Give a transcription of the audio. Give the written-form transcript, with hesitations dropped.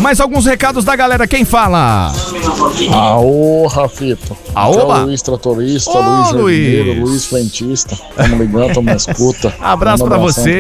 Mais alguns recados da galera, quem fala? Aô, Rafito. Aoba. Luiz Tratorista, Ô, Luiz Luiz. Jardineiro, Luiz Frentista. Tamo ligando, tamo na escuta. Abraço Manda pra abração você.